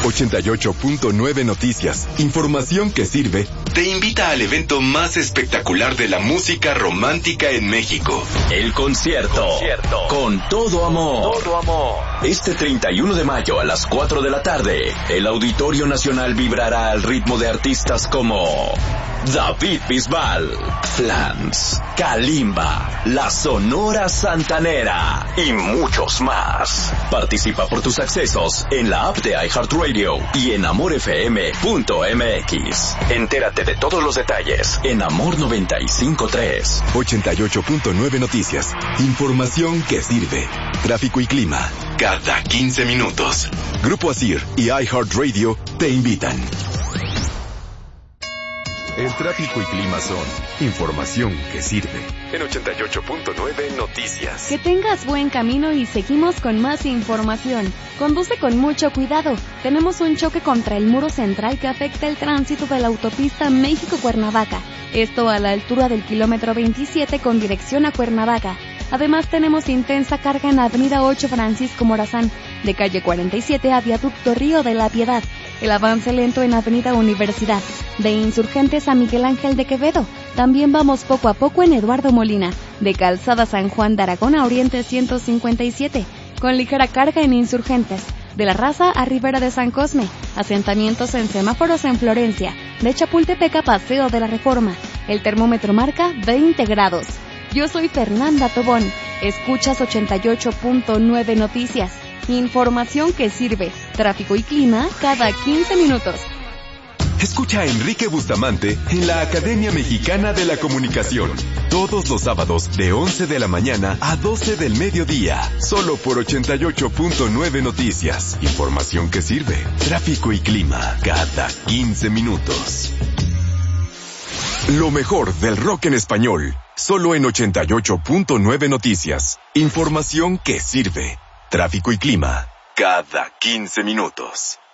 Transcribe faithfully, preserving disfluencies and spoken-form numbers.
ochenta y ocho punto nueve Noticias, información que sirve, te invita al evento más espectacular de la música romántica en México. El concierto, concierto. Con todo amor. Todo amor. Este treinta y uno de mayo a las cuatro de la tarde, el Auditorio Nacional vibrará al ritmo de artistas como David Bisbal, Flans, Kalimba, La Sonora Santanera y muchos más. Participa por tus accesos en la app de iHeartRadio y en amor f m punto m x. Entérate de todos los detalles en Amor noventa y cinco punto tres. ochenta y ocho punto nueve Noticias, información que sirve. Tráfico y clima, cada quince minutos. Grupo Asir y iHeartRadio te invitan. El tráfico y clima son información que sirve. En ochenta y ocho punto nueve Noticias. Que tengas buen camino y seguimos con más información. Conduce con mucho cuidado. Tenemos un choque contra el muro central que afecta el tránsito de la autopista México-Cuernavaca. Esto a la altura del kilómetro veintisiete con dirección a Cuernavaca. Además tenemos intensa carga en Avenida ocho Francisco Morazán, de calle cuarenta y siete a Viaducto Río de la Piedad. El avance lento en Avenida Universidad, de Insurgentes a Miguel Ángel de Quevedo. También vamos poco a poco en Eduardo Molina, de Calzada San Juan de Aragón a Oriente ciento cincuenta y siete, con ligera carga en Insurgentes. De La Raza a Ribera de San Cosme, asentamientos en semáforos en Florencia. De Chapultepec a Paseo de la Reforma. El termómetro marca veinte grados. Yo soy Fernanda Tobón. Escuchas ochenta y ocho punto nueve Noticias. Información que sirve. Tráfico y clima cada quince minutos. Escucha a Enrique Bustamante en la Academia Mexicana de la Comunicación. Todos los sábados de once de la mañana a doce del mediodía. Solo por ochenta y ocho punto nueve Noticias. Información que sirve. Tráfico y clima cada quince minutos. Lo mejor del rock en español. Solo en ochenta y ocho punto nueve Noticias. Información que sirve. Tráfico y clima cada quince minutos.